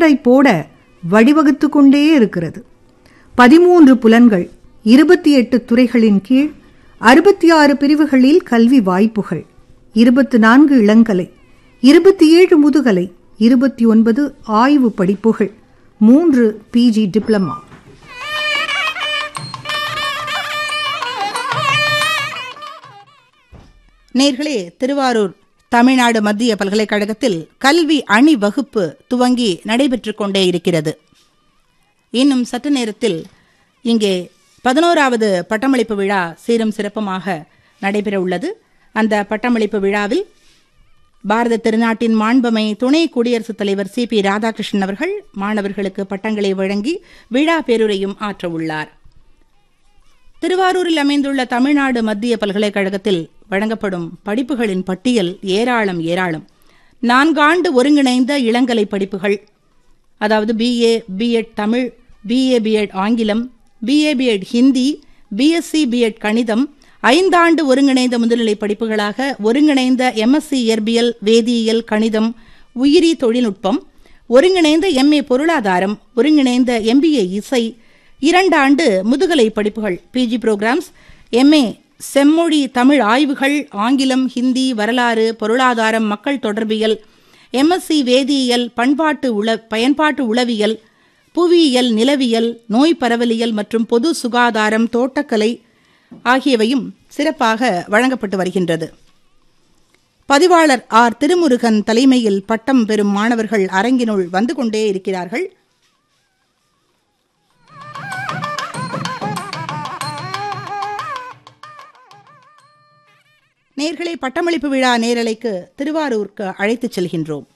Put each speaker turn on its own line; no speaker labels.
புரண்டை போட வழிவகுத்து கொண்டே இருக்கிறது. 13 புலன்கள், 28 துறைகளின் கீழ் 66 பிரிவுகளில் கல்வி வாய்ப்புகள், 24 இளங்கலை, 27 முதுகலை, 29 ஆய்வு படிப்புகள், 3 பிஜி டிப்ளமா.
நேர்களே, திருவாரூர் தமிழ்நாடு மத்திய பல்கலைக்கழகத்தில் கல்வி அணி வகுப்பு துவங்கி நடைபெற்றுக் கொண்டே இருக்கிறது. இன்னும் சற்று நேரத்தில் இங்கே 11வது பட்டமளிப்பு விழா சீரும் சிறப்புமாக நடைபெற உள்ளது. அந்த பட்டமளிப்பு விழாவில் பாரத திருநாட்டின் மாண்பமை துணை குடியரசுத் தலைவர் CP ராதாகிருஷ்ணன் அவர்கள் மாணவர்களுக்கு பட்டங்களை வழங்கி விழா பேருரையும் ஆற்ற உள்ளார். திருவாரூரில் அமைந்துள்ள தமிழ்நாடு மத்திய பல்கலைக்கழகத்தில் வழங்கப்படும் படிப்புகளின் பட்டியல் ஏராளம். 4 ஆண்டு ஒருங்கிணைந்த இளங்கலை படிப்புகள், அதாவது BA B.Ed Tamil, BA B.Ed ஆங்கிலம், BA B.Ed Hindi, BSc B.Ed கணிதம், 5 ஆண்டு ஒருங்கிணைந்த முதுநிலை படிப்புகளாக ஒருங்கிணைந்த MSc இயற்பியல், வேதியியல், கணிதம், உயிரி தொழில்நுட்பம், ஒருங்கிணைந்த MA பொருளாதாரம், ஒருங்கிணைந்த MBA இசை, 2 ஆண்டு முதுகலை படிப்புகள் PG புரோகிராம்ஸ், MA செம்மொழி தமிழ் ஆய்வுகள், ஆங்கிலம், ஹிந்தி, வரலாறு, பொருளாதாரம், மக்கள் தொடர்பியல், MSc வேதியியல், பயன்பாட்டு உளவியல், புவியியல், நிலவியல், நோய் பரவலியல் மற்றும் பொது சுகாதாரம், தோட்டக்கலை ஆகியவையும் சிறப்பாக வழங்கப்பட்டு வருகின்றது. பதிவாளர் ஆர். திருமுருகன் தலைமையில் பட்டம் பெறும் மாணவர்கள் அரங்கினுள் வந்து கொண்டே இருக்கிறார்கள். நேயர்களே, பட்டமளிப்பு விழா நேரலைக்கு திருவாரூருக்கு அழைத்துச் செல்கின்றோம்.